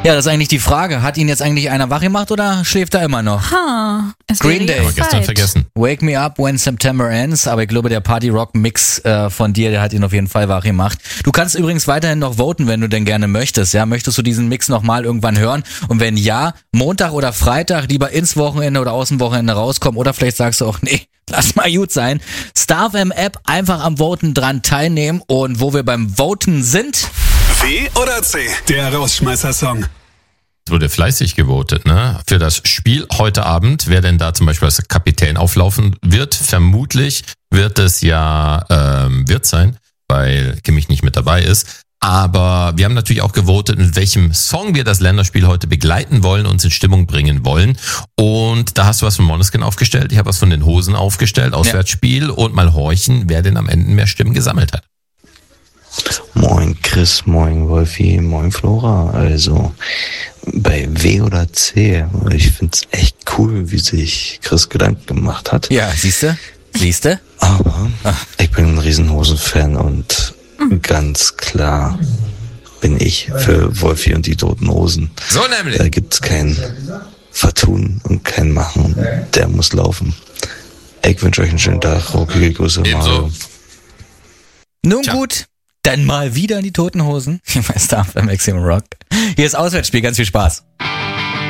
Ja, das ist eigentlich die Frage. Hat ihn jetzt eigentlich einer wach gemacht oder schläft er immer noch? Green Day. Haben wir gestern vergessen. Wake Me Up When September Ends. Aber ich glaube, der Party-Rock-Mix von dir, der hat ihn auf jeden Fall wach gemacht. Du kannst übrigens weiterhin noch voten, wenn du denn gerne möchtest. Ja, möchtest du diesen Mix nochmal irgendwann hören? Und wenn ja, Montag oder Freitag lieber ins Wochenende oder aus dem Wochenende rauskommen. Oder vielleicht sagst du auch, nee, lass mal gut sein. StarFM-App einfach am Voten dran teilnehmen. Und wo wir beim Voten sind... W oder C, der Rausschmeißer-Song. Es wurde fleißig gewotet, ne? Für das Spiel heute Abend, wer denn da zum Beispiel als Kapitän auflaufen wird, vermutlich wird es ja Wirt sein, weil Kimmich nicht mit dabei ist. Aber wir haben natürlich auch gewotet, mit welchem Song wir das Länderspiel heute begleiten wollen, uns in Stimmung bringen wollen. Und da hast du was von Måneskin aufgestellt, ich habe was von den Hosen aufgestellt, Auswärtsspiel und mal horchen, wer denn am Ende mehr Stimmen gesammelt hat. Moin Chris, moin Wolfi, moin Flora. Also bei W oder C, ich find's echt cool, wie sich Chris Gedanken gemacht hat. Ja, siehste? Aber ich bin ein Riesenhosen-Fan und ganz klar bin ich für Wolfi und die Toten Hosen. So nämlich. Da gibt's kein Vertun und kein Machen. Der muss laufen. Ich wünsche euch einen schönen Tag. Rockige Grüße. Ebenso. Nun gut, dann mal wieder in die Toten Hosen. Hier bei StarFM Maximum Rock. Hier ist Auswärtsspiel, ganz viel Spaß.